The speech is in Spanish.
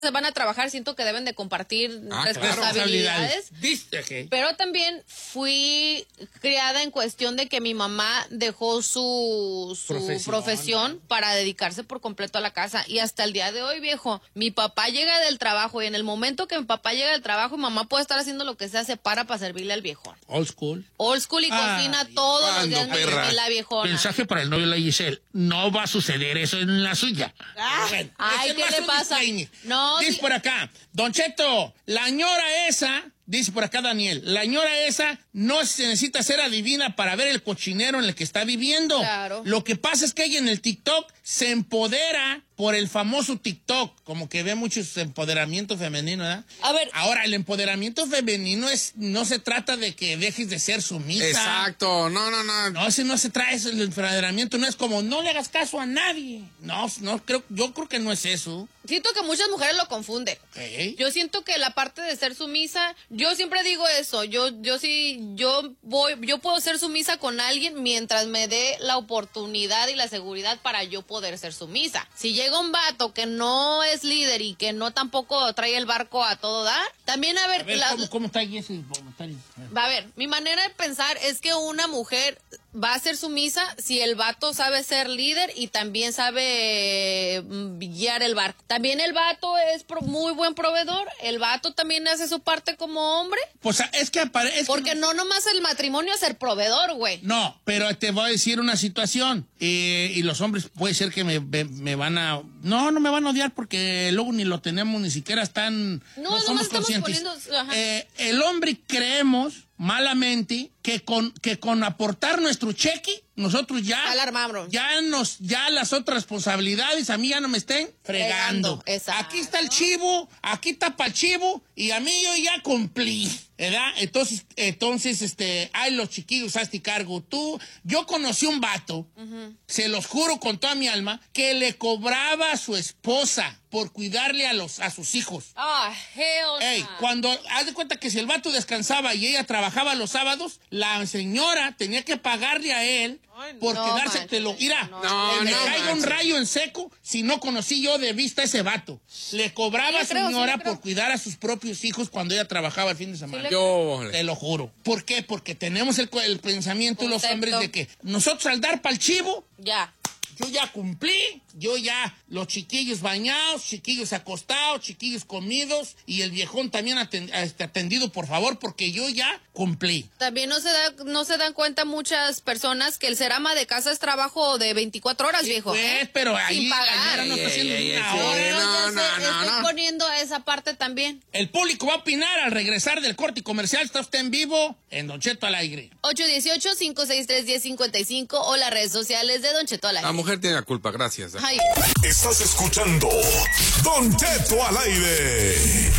van a trabajar, siento que deben de compartir responsabilidades. Okay. Pero también fui criada en cuestión de que mi mamá dejó su profesión para dedicarse por completo a la casa. Y hasta el día de hoy, viejo, mi papá llega del trabajo y en el momento que mi papá llega del trabajo, mi mamá puede estar haciendo lo que sea, se para servirle al viejón. Old school. Old school y cocina todos los días la viejona. Mensaje para el novio de la Giselle. No va a suceder eso en la suya. Bueno, ay, ¿qué le pasa? No. Dice por acá, Don Cheto, la ñora esa, dice por acá Daniel, la ñora esa no se necesita ser adivina para ver el cochinero en el que está viviendo. Claro. Lo que pasa es que ella en el TikTok se empodera por el famoso TikTok, como que ve mucho empoderamiento femenino, ¿verdad? A ver. Ahora, el empoderamiento femenino no se trata de que dejes de ser sumisa. Exacto, no. No, si no se trae eso, el empoderamiento no es como, no le hagas caso a nadie. Yo creo que no es eso. Siento que muchas mujeres lo confunden. Okay. Yo siento que la parte de ser sumisa, yo siempre digo eso, yo puedo ser sumisa con alguien mientras me dé la oportunidad y la seguridad para yo poder ser sumisa. Si llega un vato que no es líder y que no tampoco trae el barco a todo dar, también a ver ¿cómo está ahí ese comentario? A ver, mi manera de pensar es que una mujer va a ser sumisa si el vato sabe ser líder y también sabe guiar el barco. También el vato es muy buen proveedor, el vato también hace su parte como hombre. Pues es que porque no nomás el matrimonio es ser proveedor, güey. No, pero te voy a decir una situación, y los hombres puede ser que me van a... No me van a odiar porque luego ni lo tenemos, ni siquiera están... No somos conscientes. El hombre creemos malamente que con aportar nuestro cheque, nosotros ya las otras responsabilidades a mí ya no me estén fregando. Aquí está el chivo, aquí tapa el chivo y a mí yo ya cumplí, ¿verdad? Entonces, ay, los chiquillos, hazte cargo tú. Yo conocí un vato, se los juro con toda mi alma, que le cobraba a su esposa por cuidarle a sus hijos. Hell cuando, haz de cuenta que si el vato descansaba y ella trabajaba los sábados, la señora tenía que pagarle a él por quedarse. Mira, me caiga un rayo en seco si no conocí yo de vista a ese vato. Le cobraba a su señora por cuidar a sus propios hijos cuando ella trabajaba el fin de semana. Te lo juro. ¿Por qué? Porque tenemos el pensamiento de los hombres de que nosotros al dar pa'l chivo, yo ya cumplí, los chiquillos bañados, chiquillos acostados, chiquillos comidos y el viejón también atendido, por favor, porque yo ya cumplí. También no se dan cuenta muchas personas que el ser ama de casa es trabajo de 24 horas, viejo. Pues, pero ahí sin pagar. No está haciendo una hora. Estoy poniendo esa parte también. El público va a opinar al regresar del corte comercial. Está usted en vivo en Don Cheto al aire. 818-563-1055 o las redes sociales de Don Cheto al aire. La mujer tiene la culpa, gracias. Estás escuchando Don Cheto al aire.